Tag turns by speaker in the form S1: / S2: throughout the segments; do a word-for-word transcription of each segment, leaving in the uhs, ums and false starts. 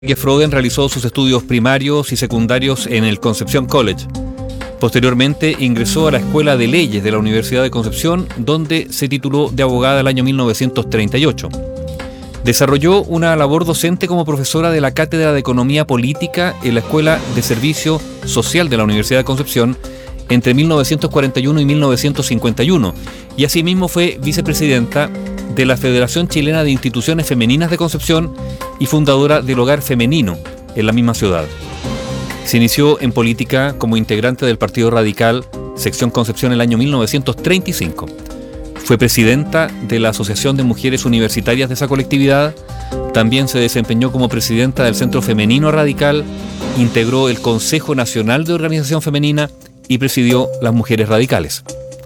S1: que Froden realizó sus estudios primarios y secundarios en el Concepción College. Posteriormente ingresó a la Escuela de Leyes de la Universidad de Concepción, donde se tituló de abogada el año mil novecientos treinta y ocho. Desarrolló una labor docente como profesora de la Cátedra de Economía Política en la Escuela de Servicio Social de la Universidad de Concepción entre mil novecientos cuarenta y uno y mil novecientos cincuenta y uno, y asimismo fue vicepresidenta de la Federación Chilena de Instituciones Femeninas de Concepción y fundadora del Hogar Femenino en la misma ciudad. Se inició en política como integrante del Partido Radical, sección Concepción, el año mil novecientos treinta y cinco. Fue presidenta de la Asociación de Mujeres Universitarias de esa colectividad. También se desempeñó como presidenta del Centro Femenino Radical, integró el Consejo Nacional de Organización Femenina y presidió las Mujeres Radicales.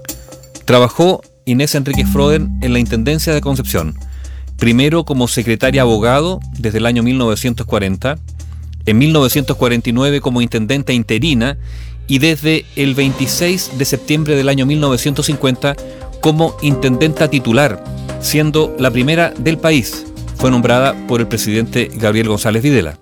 S1: Trabajó Inés Enríquez Froden en la Intendencia de Concepción, primero como secretaria abogado desde el año mil novecientos cuarenta, en mil novecientos cuarenta y nueve como intendenta interina y desde el veintiséis de septiembre del año mil novecientos cincuenta como intendenta titular, siendo la primera del país. Fue nombrada por el presidente Gabriel González Videla.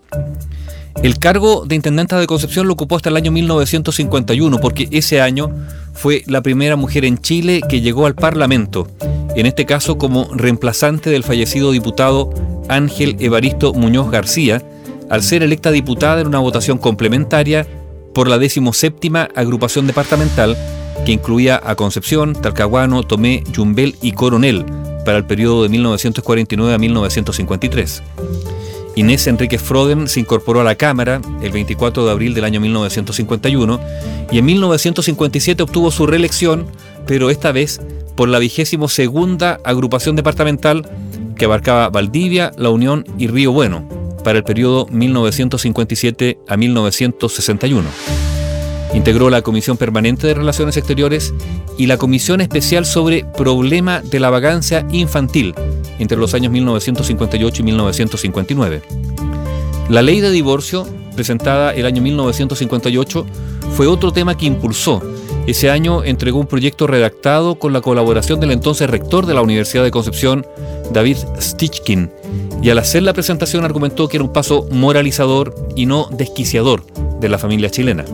S1: El cargo de intendenta de Concepción lo ocupó hasta el año mil novecientos cincuenta y uno, porque ese año fue la primera mujer en Chile que llegó al Parlamento, en este caso como reemplazante del fallecido diputado Ángel Evaristo Muñoz García, al ser electa diputada en una votación complementaria por la decimoséptima agrupación departamental que incluía a Concepción, Talcahuano, Tomé, Yumbel y Coronel para el periodo de mil novecientos cuarenta y nueve a mil novecientos cincuenta y tres. Inés Enríquez Froden se incorporó a la Cámara el veinticuatro de abril del año mil novecientos cincuenta y uno y en mil novecientos cincuenta y siete obtuvo su reelección, pero esta vez por la vigésimo segunda agrupación departamental que abarcaba Valdivia, La Unión y Río Bueno para el periodo mil novecientos cincuenta y siete a mil novecientos sesenta y uno. Integró la Comisión Permanente de Relaciones Exteriores y la Comisión Especial sobre Problema de la Vagancia Infantil entre los años mil novecientos cincuenta y ocho y mil novecientos cincuenta y nueve. La ley de divorcio, presentada el año mil novecientos cincuenta y ocho, fue otro tema que impulsó. Ese año entregó un proyecto redactado con la colaboración del entonces rector de la Universidad de Concepción, David Stichkin, y al hacer la presentación argumentó que era un paso moralizador y no desquiciador de la familia chilena.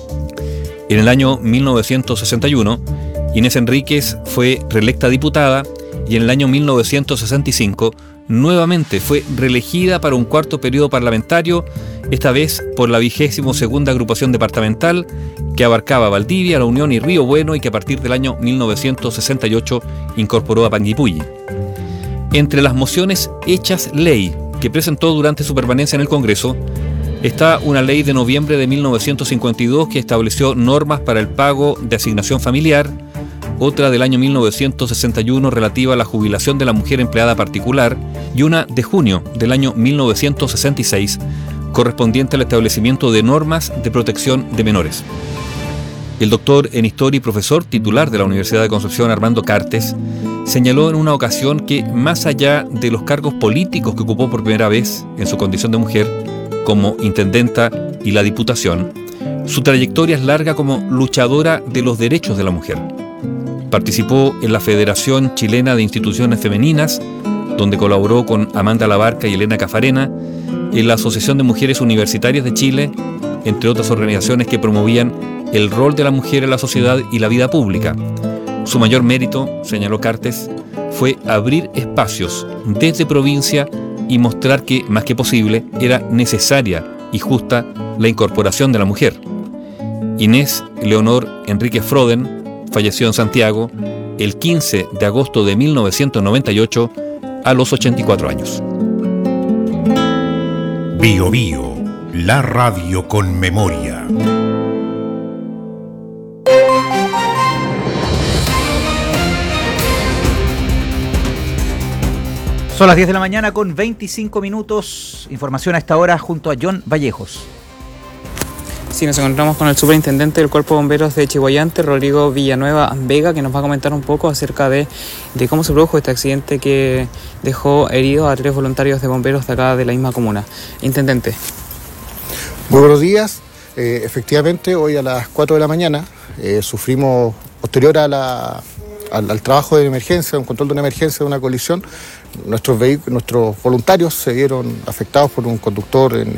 S1: En el año mil novecientos sesenta y uno, Inés Enríquez fue reelecta diputada y en el año mil novecientos sesenta y cinco nuevamente fue reelegida para un cuarto periodo parlamentario, esta vez por la vigésimo segunda agrupación departamental que abarcaba Valdivia, La Unión y Río Bueno y que a partir del año mil novecientos sesenta y ocho incorporó a Panguipulli. Entre las mociones hechas ley que presentó durante su permanencia en el Congreso está una ley de noviembre de mil novecientos cincuenta y dos que estableció normas para el pago de asignación familiar, otra del año mil novecientos sesenta y uno relativa a la jubilación de la mujer empleada particular y una de junio del año mil novecientos sesenta y seis correspondiente al establecimiento de normas de protección de menores. El doctor en Historia y profesor titular de la Universidad de Concepción, Armando Cartes, señaló en una ocasión que más allá de los cargos políticos que ocupó por primera vez en su condición de mujer, como intendenta y la diputación, su trayectoria es larga como luchadora de los derechos de la mujer. Participó en la Federación Chilena de Instituciones Femeninas, donde colaboró con Amanda Labarca y Elena Cafarena, en la Asociación de Mujeres Universitarias de Chile, entre otras organizaciones que promovían el rol de la mujer en la sociedad y la vida pública. Su mayor mérito, señaló Cartes, fue abrir espacios desde provincia y mostrar que, más que posible, era necesaria y justa la incorporación de la mujer. Inés Leonor Enríquez Froden falleció en Santiago el quince de agosto de mil novecientos noventa y ocho a los ochenta y cuatro años.
S2: Bio Bio, la radio con memoria.
S3: Son las diez de la mañana con veinticinco minutos. Información a esta hora junto a John Vallejos.
S4: Sí, nos encontramos con el superintendente del Cuerpo de Bomberos de Chiguayante, Rodrigo Villanueva Vega, que nos va a comentar un poco acerca de, de cómo se produjo este accidente que dejó heridos a tres voluntarios de bomberos de acá de la misma comuna. Intendente.
S5: Muy buenos días. Eh, efectivamente, hoy a las cuatro de la mañana eh, sufrimos, posterior a la... Al, al trabajo de emergencia, un control de una emergencia, de una colisión, nuestros, vehic- nuestros voluntarios se vieron afectados por un conductor en